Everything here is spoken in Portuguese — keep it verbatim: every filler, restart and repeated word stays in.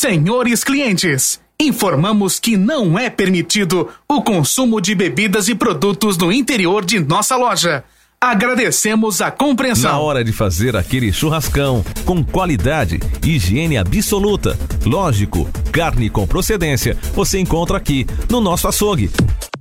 Senhores clientes, informamos que não é permitido o consumo de bebidas e produtos no interior de nossa loja. Agradecemos a compreensão. Na hora de fazer aquele churrascão, com qualidade, higiene absoluta, lógico, carne com procedência, você encontra aqui no nosso açougue.